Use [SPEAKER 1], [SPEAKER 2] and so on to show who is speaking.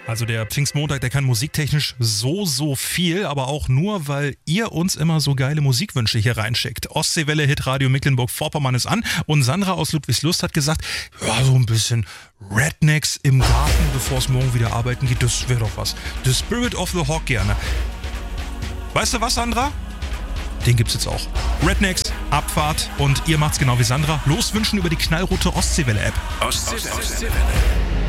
[SPEAKER 1] Also der Pfingstmontag, der kann musiktechnisch so viel, aber auch nur, weil ihr uns immer so geile Musikwünsche hier reinschickt. Ostseewelle, Hitradio Mecklenburg-Vorpommern ist an und Sandra aus Ludwigslust hat gesagt, ja, so ein bisschen Rednecks im Garten, bevor es morgen wieder arbeiten geht, das wäre doch was. The Spirit of the Hawk gerne. Weißt du was, Sandra? Den gibt's jetzt auch. Rednecks, Abfahrt und ihr macht's genau wie Sandra. Loswünschen über die knallrote Ostseewelle-App.
[SPEAKER 2] Ostseewelle.